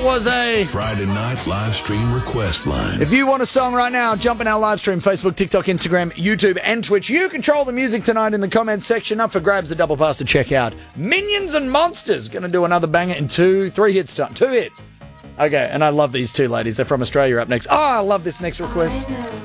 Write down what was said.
was a Friday night live stream request line. If you want a song right now, jump in our live stream, Facebook, TikTok, Instagram, YouTube, and Twitch. You control the music tonight in the comments section. Up for grabs, a double pass to check out. Minions and Monsters. Going to do another banger in 2-3 hits time. 2 hits. Okay, and I love these two ladies. They're from Australia up next. Oh, I love this next request.